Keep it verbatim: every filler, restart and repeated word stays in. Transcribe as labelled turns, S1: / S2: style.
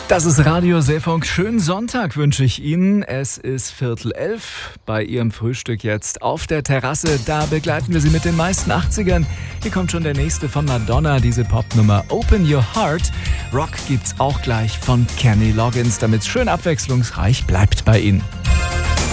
S1: Das ist Radio Seefunk. Schönen Sonntag wünsche ich Ihnen. Es ist Viertel elf. Bei Ihrem Frühstück jetzt auf der Terrasse. Da begleiten wir Sie mit den meisten achtzigern. Hier kommt schon der nächste von Madonna, diese Popnummer Open Your Heart. Rock gibt's auch gleich von Kenny Loggins, damit es schön abwechslungsreich bleibt bei Ihnen.